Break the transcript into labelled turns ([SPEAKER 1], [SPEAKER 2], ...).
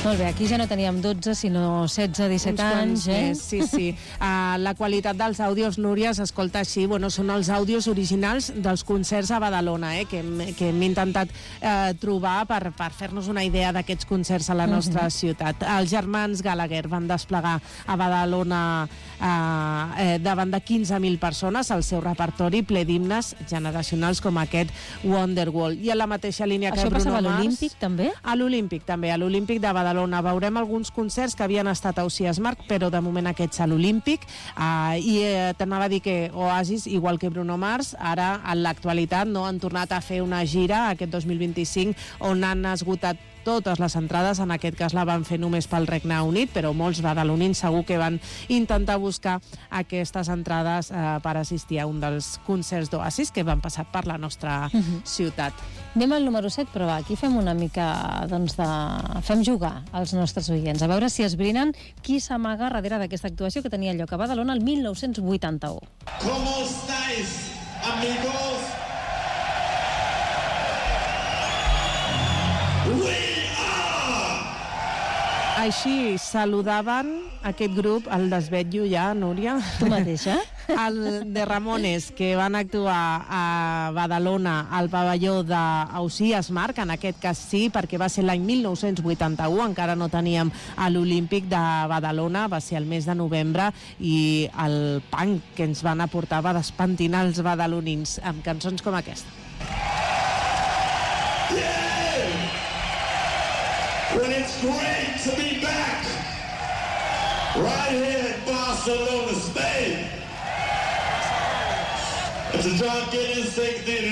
[SPEAKER 1] Molt bé, aquí ja no teníem 12, sinó 16-17 anys,
[SPEAKER 2] Sí. La qualitat dels àudios, Núria, s'escolta així. Són els àudios originals dels concerts a Badalona, que hem intentat trobar per fer-nos una idea d'aquests concerts a la nostra ciutat. Els germans Gallagher van desplegar a Badalona davant de 15.000 persones el seu repertori ple d'himnes generacionals com aquest Wonderwall. I a la mateixa línia que
[SPEAKER 1] Bruno Mars... Això passava a l'Olímpic, també?
[SPEAKER 2] A l'Olímpic, també, a l'Olímpic de Badalona. Veurem alguns concerts que havien estat a Ausiàs Marc, però de moment aquests a l'Olímpic. T'anava a dir que Oasis, igual que Bruno Mars, ara, en l'actualitat, han tornat a fer una gira aquest 2025 on han esgotat totes les entrades. En aquest cas la van fer només pel Regne Unit, però molts badalonins segur que van intentar buscar aquestes entrades per assistir a un dels concerts d'Oasis que van passar per la nostra ciutat.
[SPEAKER 1] Anem al número 7, però aquí fem una mica, fem jugar als nostres oients, a veure si esbrinen qui s'amaga darrere d'aquesta actuació que tenia lloc a Badalona el 1981.
[SPEAKER 3] ¿Cómo estáis, amigos?
[SPEAKER 2] Així saludaven aquest grup, el desvetllo ja, Núria.
[SPEAKER 1] Tu mateixa?
[SPEAKER 2] El de Ramones, que van actuar a Badalona, al pavelló d'Ausiàs Marc, en aquest cas sí, perquè va ser l'any 1981, encara no teníem a l'Olímpic de Badalona, va ser el mes de novembre, i el punk que ens van aportar va despentinar els badalonins amb cançons com aquesta.
[SPEAKER 3] Well, it's great to be back right here in Barcelona, Spain. It's a John Gideon 16.